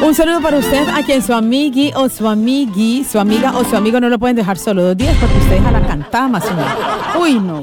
Un saludo para usted a quien su amigui o su amigui, su amiga o su amigo no lo pueden dejar solo 2 días porque usted deja la cantada más o menos. Uy, no.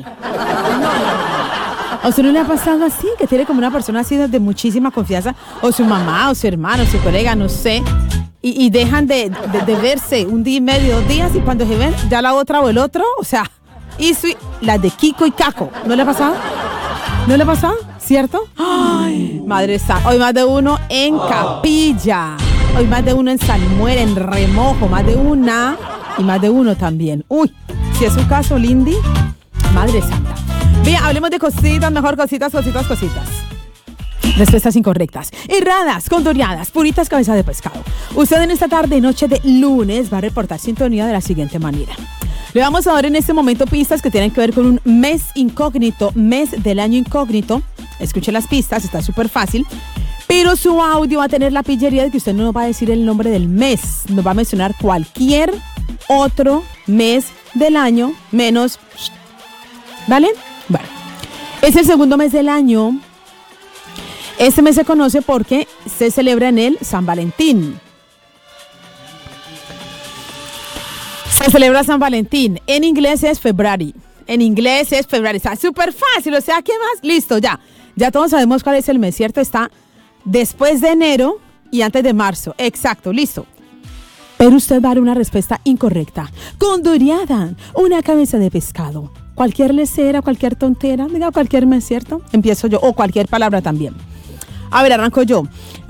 ¿A usted no le ha pasado así? Que tiene como una persona así de muchísima confianza, o su mamá, o su hermano, o su colega, no sé, y dejan de verse un día y medio, 2 días, y cuando se ven, ya la otra o el otro, o sea, la de Kiko y Caco. ¿No le ha pasado? ¿No le ha pasado? ¿Cierto? Ay, madre santa. Hoy más de uno en Capilla. Hoy más de uno en Salmuera, en Remojo. Más de una y más de uno también. Uy, si es su caso, Lindy, madre santa. Bien, hablemos de cositas, mejor cositas. Respuestas incorrectas, erradas, condoreadas, puritas, cabeza de pescado. Usted en esta tarde, noche de lunes, va a reportar sintonía de la siguiente manera. Le vamos a dar en este momento pistas que tienen que ver con un mes incógnito, mes del año incógnito. Escuche las pistas, está súper fácil. Pero su audio va a tener la pillería de que usted no nos va a decir el nombre del mes. Nos va a mencionar cualquier otro mes del año, menos... ¿Vale? Bueno, es el segundo mes del año. Este mes se conoce porque se celebra en el San Valentín. Se celebra San Valentín. En inglés es February. Está súper fácil. O sea, ¿qué más? Listo, ya. Ya todos sabemos cuál es el mes, ¿cierto? Está después de enero y antes de marzo. Exacto, listo. Pero usted va a dar una respuesta incorrecta. Condoreada, una cabeza de pescado. Cualquier lecera, cualquier tontera, diga cualquier mes, ¿cierto? Empiezo yo, o cualquier palabra también. A ver, arranco yo.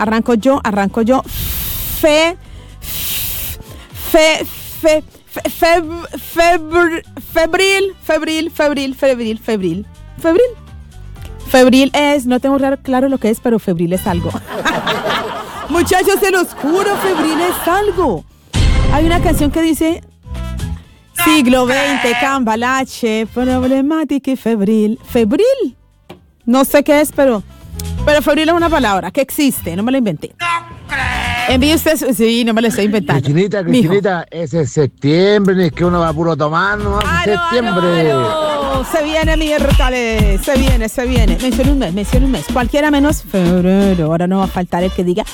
Febril es, no tengo claro lo que es, pero febril es algo. Muchachos, se los juro, febril es algo. Hay una canción que dice... Siglo XX, cambalache, problemática y febril. ¿Febril? No sé qué es, pero febril es una palabra que existe, no me la inventé. Envíe usted, sí, no me la estoy inventando. Cristinita, ese es septiembre, ni es que uno va puro tomar, ¿no? Septiembre. Se viene miércoles, se viene. Menciona un mes, cualquiera menos febrero. Ahora no va a faltar el que diga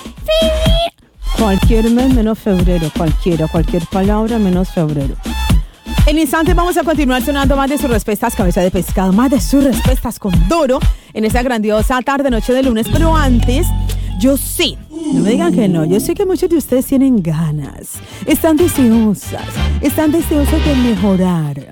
cualquier mes menos febrero, cualquier palabra menos febrero. En instantes vamos a continuar sonando más de sus respuestas, cabeza de pescado, más de sus respuestas con Doro en esa grandiosa tarde, noche de lunes. Pero antes, yo sí, no me digan que no, yo sé que muchos de ustedes tienen ganas, están deseosas de mejorar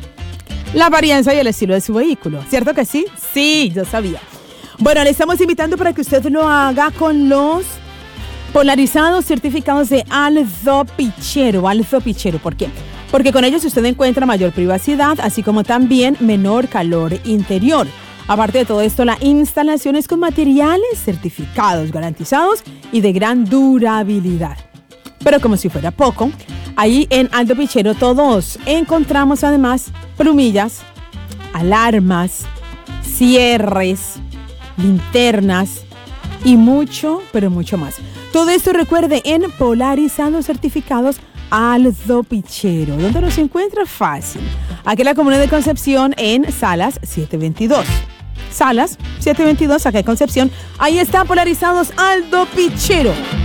la apariencia y el estilo de su vehículo. ¿Cierto que sí? Sí, yo sabía. Bueno, le estamos invitando para que usted lo haga con los polarizados certificados de Aldo Pichero. ¿Por qué? Porque con ellos usted encuentra mayor privacidad, así como también menor calor interior. Aparte de todo esto, la instalación es con materiales certificados, garantizados y de gran durabilidad. Pero como si fuera poco, ahí en Aldo Pichero todos encontramos además plumillas, alarmas, cierres, linternas y mucho, pero mucho más. Todo esto recuerde en polarizados certificados Aldo Pichero. ¿Dónde los encuentra? Fácil. Aquí en la Comuna de Concepción, en Salas 722. Salas 722, acá en Concepción. Ahí está polarizados Aldo Pichero.